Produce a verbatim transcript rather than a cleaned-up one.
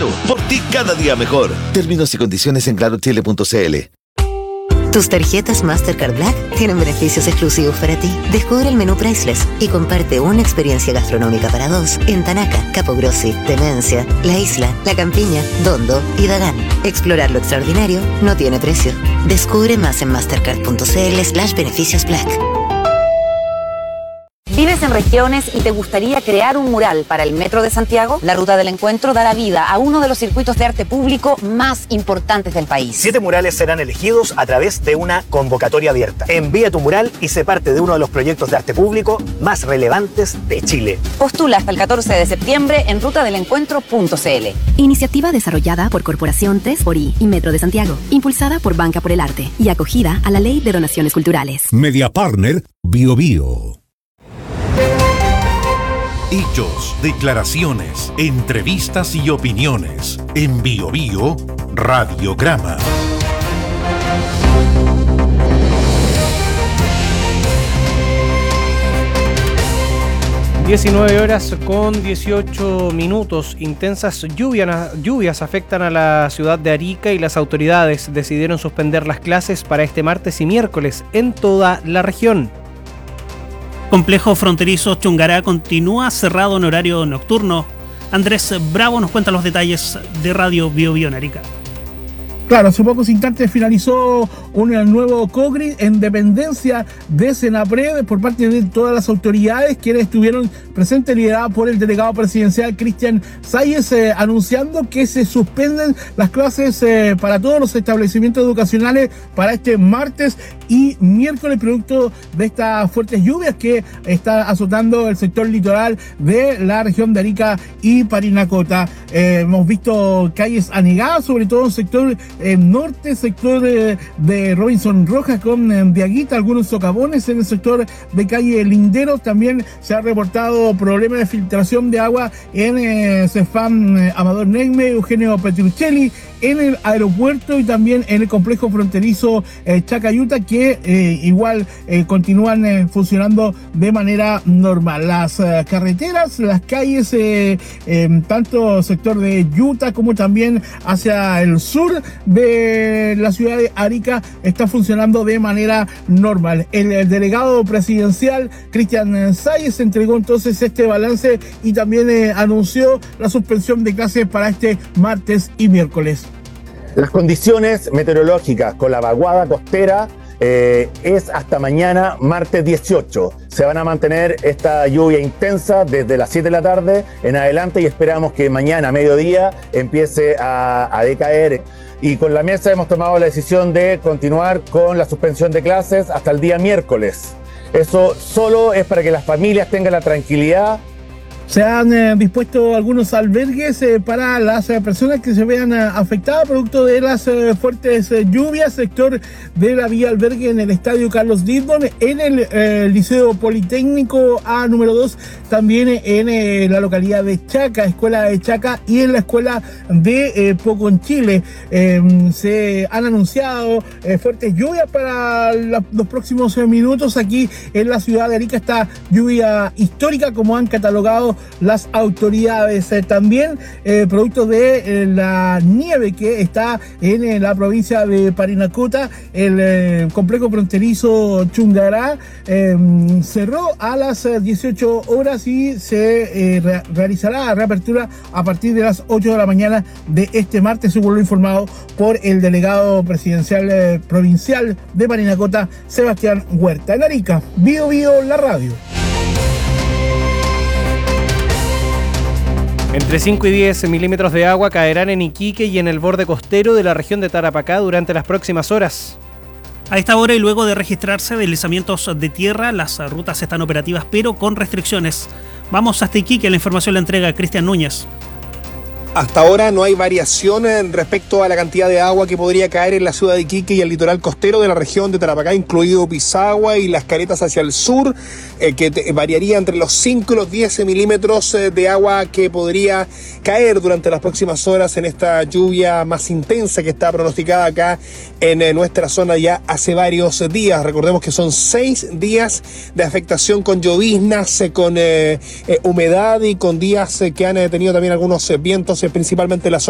Claro, por ti cada día mejor. Términos y condiciones en claro chile punto c l. Tus tarjetas Mastercard Black tienen beneficios exclusivos para ti. Descubre el menú Priceless y comparte una experiencia gastronómica para dos en Tanaca, Capo Grossi, Temencia, La Isla, La Campiña, Dondo y Dagán. Explorar lo extraordinario no tiene precio. Descubre más en mastercard punto c l slash beneficios black. ¿Vives en regiones y te gustaría crear un mural para el Metro de Santiago? La Ruta del Encuentro dará vida a uno de los circuitos de arte público más importantes del país. Siete murales serán elegidos a través de una convocatoria abierta. Envía tu mural y sé parte de uno de los proyectos de arte público más relevantes de Chile. Postula hasta el catorce de septiembre en ruta del encuentro punto c l. Iniciativa desarrollada por Corporación tres por I y Metro de Santiago, impulsada por Banca por el Arte y acogida a la Ley de Donaciones Culturales. Media Partner Bio Bio. Hechos, declaraciones, entrevistas y opiniones. En Bio Bio, Radiograma. diecinueve horas con dieciocho minutos. Intensas lluvias, lluvias afectan a la ciudad de Arica y las autoridades decidieron suspender las clases para este martes y miércoles en toda la región. Complejo fronterizo Chungará continúa cerrado en horario nocturno. Andrés Bravo nos cuenta los detalles de Radio Bio Bio en Arica. Claro, hace pocos instantes finalizó un nuevo COGRI en dependencia de Senapred por parte de todas las autoridades quienes estuvieron presentes, liderada por el delegado presidencial Cristian Salles, eh, anunciando que se suspenden las clases eh, para todos los establecimientos educacionales para este martes y miércoles, producto de estas fuertes lluvias que está azotando el sector litoral de la región de Arica y Parinacota. Eh, hemos visto calles anegadas, sobre todo en el sector eh, norte, sector eh, de Robinson Rojas con eh, Diaguita, algunos socavones en el sector de calle Linderos. También se ha reportado problemas de filtración de agua en eh, Cefam eh, Amador Negme, Eugenio Petruccelli, en el aeropuerto y también en el complejo fronterizo eh, Chacayuta, que eh, igual eh, continúan eh, funcionando de manera normal. Las eh, carreteras, las calles, eh, eh, tanto sector de Yuta como también hacia el sur de la ciudad de Arica, está funcionando de manera normal. El, el delegado presidencial Cristian Salles entregó entonces este balance y también eh, anunció la suspensión de clases para este martes y miércoles. Las condiciones meteorológicas con la vaguada costera eh, es hasta mañana, martes dieciocho. Se van a mantener esta lluvia intensa desde las siete de la tarde en adelante y esperamos que mañana a mediodía empiece a, a decaer. Y con la mesa hemos tomado la decisión de continuar con la suspensión de clases hasta el día miércoles. Eso solo es para que las familias tengan la tranquilidad. Se han eh, dispuesto algunos albergues eh, para las eh, personas que se vean eh, afectadas producto de las eh, fuertes eh, lluvias. Sector de la vía albergue en el estadio Carlos Didon, en el eh, Liceo Politécnico A número dos, también en eh, la localidad de Chaca, escuela de Chaca, y en la escuela de eh, Poconchile. Eh, se han anunciado eh, fuertes lluvias para la, los próximos eh, minutos aquí en la ciudad de Arica. Esta lluvia histórica, como han catalogado las autoridades. Eh, también eh, producto de eh, la nieve que está en eh, la provincia de Parinacota, el eh, complejo fronterizo Chungará eh, cerró a las dieciocho horas y se eh, re realizará la reapertura a partir de las ocho de la mañana de este martes, según lo informado por el delegado presidencial eh, provincial de Parinacota, Sebastián Huerta. En Arica, Bio Bio, la radio. Entre cinco y diez milímetros de agua caerán en Iquique y en el borde costero de la región de Tarapacá durante las próximas horas. A esta hora y luego de registrarse deslizamientos de tierra, las rutas están operativas pero con restricciones. Vamos hasta Iquique, la información la entrega Cristian Núñez. Hasta ahora no hay variación respecto a la cantidad de agua que podría caer en la ciudad de Iquique y el litoral costero de la región de Tarapacá, incluido Pisagua y las caretas hacia el sur, eh, que te, variaría entre los cinco y los diez milímetros de agua que podría caer durante las próximas horas en esta lluvia más intensa que está pronosticada acá en eh, nuestra zona ya hace varios días. Recordemos que son seis días de afectación con lloviznas, eh, con eh, eh, humedad y con días eh, que han eh, tenido también algunos eh, vientos, principalmente en la zona